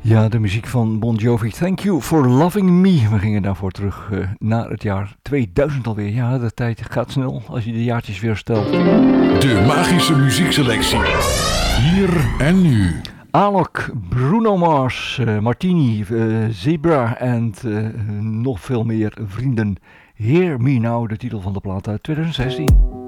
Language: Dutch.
Ja, de muziek van Bon Jovi. Thank you for loving me. We gingen daarvoor terug naar het jaar 2000 alweer. Ja, de tijd gaat snel als je de jaartjes weer stelt. De magische muziekselectie. Hier en nu. Alok, Bruno Mars, Martini, Zebra en nog veel meer vrienden. Hear Me Now, de titel van de plaat uit 2016.